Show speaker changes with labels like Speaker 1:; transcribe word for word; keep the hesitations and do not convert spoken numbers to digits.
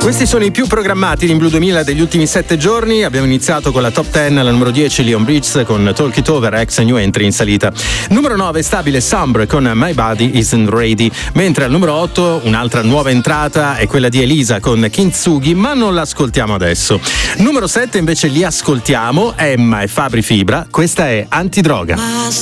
Speaker 1: Questi sono i più programmati in Blu duemila degli ultimi sette giorni. Abbiamo iniziato con la top dieci, alla numero dieci Leon Bridges con Talk It Over, ex new entry in salita. Numero nove stabile Sombre con My Body Isn't Ready, mentre al numero otto un'altra nuova entrata è quella di Elisa con Kintsugi, ma non l'ascoltiamo adesso. Numero sette invece li ascoltiamo, Emma e Fabri Fibra, questa è Antidroga.